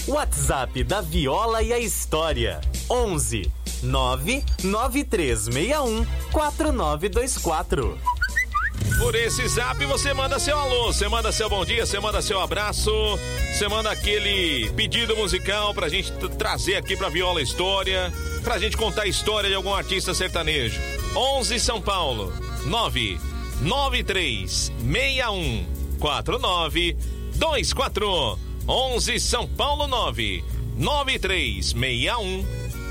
WhatsApp da Viola e a História: 11 99361 4924. Por esse zap você manda seu alô, você manda seu bom dia, você manda seu abraço, você manda aquele pedido musical pra gente trazer aqui pra Viola História, pra gente contar a história de algum artista sertanejo. 11 São Paulo, 99361 4924. 11 São Paulo, 99361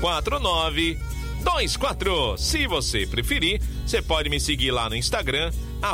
4924. Se você preferir, você pode me seguir lá no Instagram,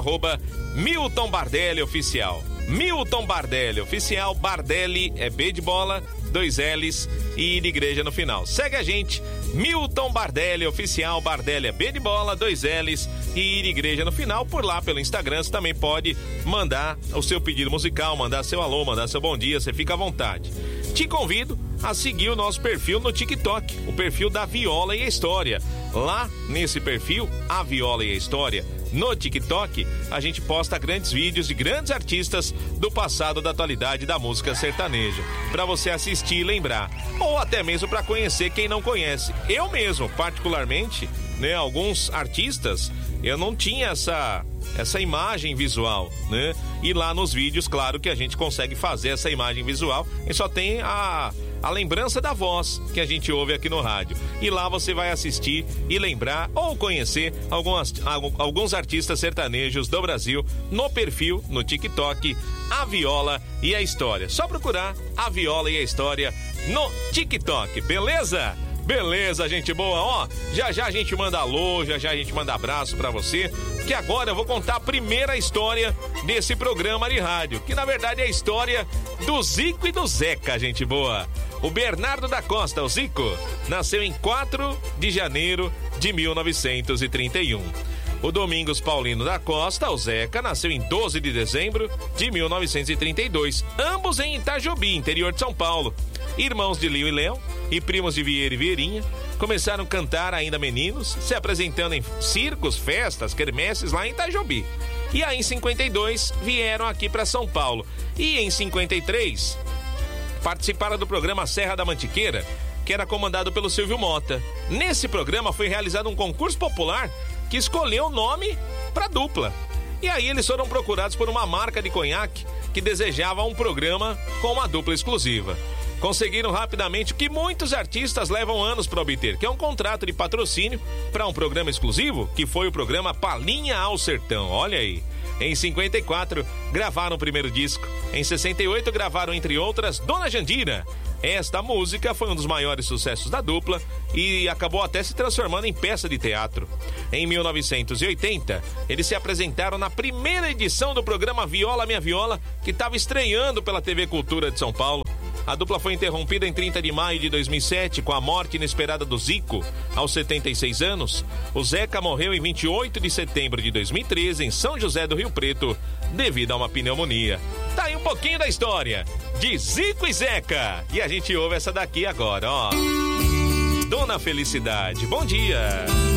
@Milton Bardelli Oficial. Milton Bardelli Oficial. Bardelli é B de bola, 2 L's e de igreja no final. Segue a gente, Milton Bardelli Oficial. Bardelli é B de bola, 2 L's e de igreja no final. Por lá pelo Instagram você também pode mandar o seu pedido musical, mandar seu alô, mandar seu bom dia, você fica à vontade. Te convido a seguir o nosso perfil no TikTok, o perfil da Viola e a História. Lá nesse perfil, a Viola e a História, no TikTok, a gente posta grandes vídeos de grandes artistas do passado, da atualidade da música sertaneja, para você assistir e lembrar, ou até mesmo para conhecer quem não conhece. Eu mesmo, particularmente, né, alguns artistas, eu não tinha essa imagem visual, né? E lá nos vídeos, claro que a gente consegue fazer essa imagem visual, e só tem a lembrança da voz que a gente ouve aqui no rádio. E lá você vai assistir e lembrar ou conhecer alguns artistas sertanejos do Brasil no perfil, no TikTok, a Viola e a História. Só procurar a Viola e a História no TikTok, beleza? Beleza, gente boa, ó, já a gente manda alô, já a gente manda abraço pra você, que agora eu vou contar a primeira história desse programa de rádio, que na verdade é a história do Zico e do Zeca, gente boa. O Bernardo da Costa, o Zico, nasceu em 4 de janeiro de 1931. O Domingos Paulino da Costa, o Zeca, nasceu em 12 de dezembro de 1932, ambos em Itajobi, interior de São Paulo. Irmãos de Lio e Léo e primos de Vieira e Vieirinha, começaram a cantar ainda meninos, se apresentando em circos, festas, quermesses lá em Itajobi. E aí em 52 vieram aqui para São Paulo. E em 53 participaram do programa Serra da Mantiqueira, que era comandado pelo Silvio Mota. Nesse programa foi realizado um concurso popular que escolheu o nome para dupla. E aí eles foram procurados por uma marca de conhaque que desejava um programa com uma dupla exclusiva. Conseguiram rapidamente o que muitos artistas levam anos para obter, que é um contrato de patrocínio para um programa exclusivo, que foi o programa Palhinha ao Sertão. Olha aí. Em 54, gravaram o primeiro disco. Em 68, gravaram, entre outras, Dona Jandira. Esta música foi um dos maiores sucessos da dupla e acabou até se transformando em peça de teatro. Em 1980, eles se apresentaram na primeira edição do programa Viola Minha Viola, que estava estreando pela TV Cultura de São Paulo. A dupla foi interrompida em 30 de maio de 2007 com a morte inesperada do Zico, aos 76 anos. O Zeca morreu em 28 de setembro de 2013 em São José do Rio Preto, devido a uma pneumonia. Tá aí um pouquinho da história de Zico e Zeca. E a gente ouve essa daqui agora, ó. Dona Felicidade, bom dia.